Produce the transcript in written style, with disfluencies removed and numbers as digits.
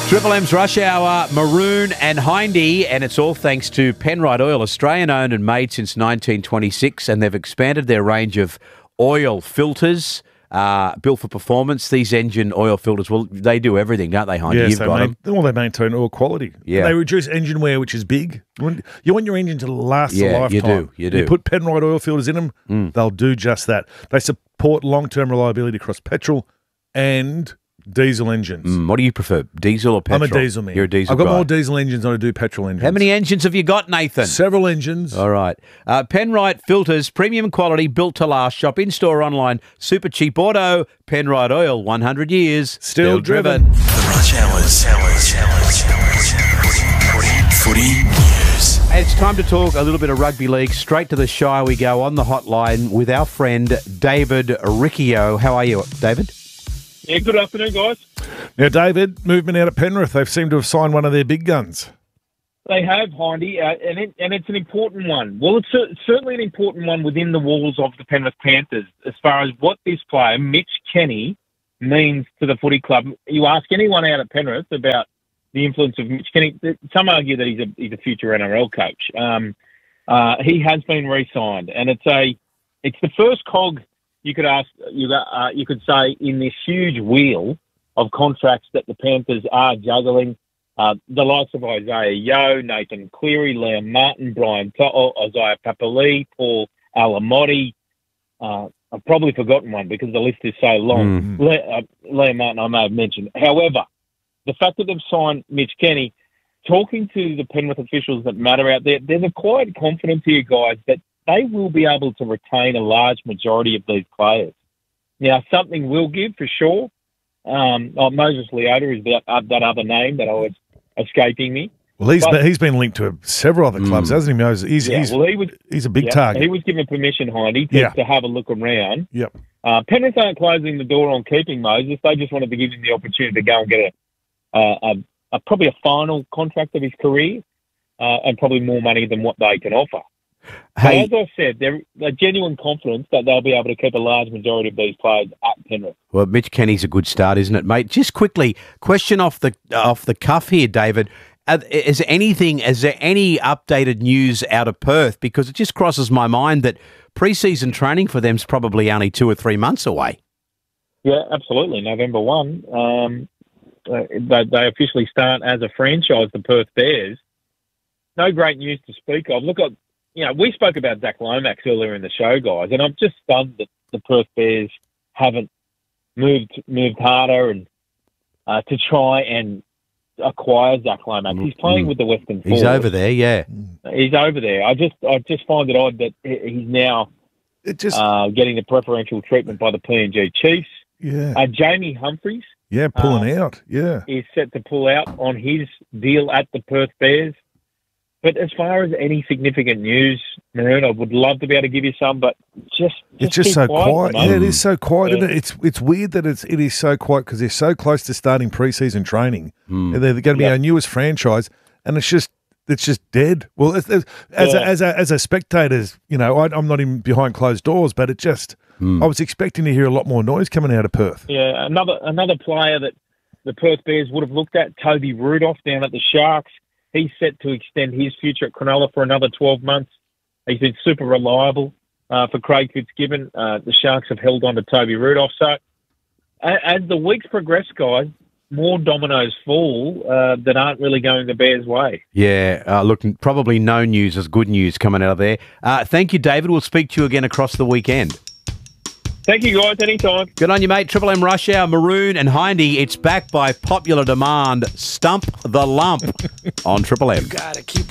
Triple M's Rush Hour, Maroon and Hindy, and it's all thanks to Penrite Oil, Australian-owned and made since 1926, and they've expanded their range of oil filters built for performance. These engine oil filters, well, they do everything, don't they, Hindy? Yes, You've got them. they maintain oil quality. Yeah. They reduce engine wear, which is big. You want your engine to last a lifetime. You do. You put Penrite oil filters in them, they'll do just that. They support long-term reliability across petrol and diesel engines. What do you prefer, diesel or petrol? I'm a diesel man. You're a diesel I've got guy. more diesel engines than I do petrol engines. How many engines have you got, Nathan? Several engines. All right. Penrite filters, premium quality, built to last. Shop in-store, online. Super cheap auto. Penrite Oil, 100 years. Still driven. The Rush Hours. Footy News. It's time to talk a little bit of rugby league. Straight to the Shire we go on the hotline with our friend David Riccio. How are you, David? Yeah, good afternoon, guys. Now, David, movement out at Penrith. They've seemed to have signed one of their big guns. They have, Hindy, and it's an important one. Well, it's certainly an important one within the walls of the Penrith Panthers as far as what this player, Mitch Kenny, means to the footy club. You ask anyone out at Penrith about the influence of Mitch Kenny, some argue that he's a future NRL coach. He has been re-signed, and it's the first cog you could say in this huge wheel of contracts that the Panthers are juggling. The likes of Isaiah Yeo, Nathan Cleary, Liam Martin, Brian To'o, Isaiah Papali'i, Paul Alamotti. I've probably forgotten one because the list is so long. Liam Martin I may have mentioned. However, the fact that they've signed Mitch Kenny, talking to the Penrith officials that matter out there, there's a quiet confidence here, guys, that they will be able to retain a large majority of these players. Now, something will give for sure. Moses Leota is that other name that was escaping me. Well, he's been linked to several other clubs, hasn't he, Moses? He's a big target. He was given permission, Hindy, to have a look around. Yep. Penrith aren't closing the door on keeping Moses. They just wanted to give him the opportunity to go and get probably a final contract of his career and probably more money than what they can offer. Hey, as I said, there's a genuine confidence that they'll be able to keep a large majority of these players at Penrith. well, Mitch Kenny's a good start, isn't it, mate? Just quickly, question off the cuff here, David. Is there any updated news out of Perth? Because it just crosses my mind that pre-season training for them's probably only 2 or 3 months away. Yeah, absolutely. November 1. They officially start as a franchise, the Perth Bears. No great news to speak of. Look, we spoke about Zach Lomax earlier in the show, guys, and I'm just stunned that the Perth Bears haven't moved harder and to try and acquire Zach Lomax. He's playing with the Western Force. He's over there, yeah. He's over there. I just find it odd that he's now getting the preferential treatment by the PNG Chiefs. Yeah. Jamie Humphries. Yeah, pulling out. Yeah. Is set to pull out on his deal at the Perth Bears. But as far as any significant news, Maroon, I would love to be able to give you some, but it's just so quiet. Yeah, it is so quiet. Yeah. Isn't it? It's weird that it is so quiet because they're so close to starting pre-season training. And they're going to be our newest franchise, and it's just dead. Well, as a spectator, I'm not even behind closed doors, but it just I was expecting to hear a lot more noise coming out of Perth. Yeah, another player that the Perth Bears would have looked at, Toby Rudolph down at the Sharks. He's set to extend his future at Cronulla for another 12 months. He's been super reliable for Craig Fitzgibbon. The Sharks have held on to Toby Rudolph. So as the weeks progress, guys, more dominoes fall that aren't really going the Bears' way. Yeah, look, probably no news is good news coming out of there. Thank you, David. We'll speak to you again across the weekend. Thank you, guys. Anytime. Good on you, mate. Triple M Rush Hour, Maroon and Hindy. It's back by popular demand. Stump the Lump on Triple M. Gotta keep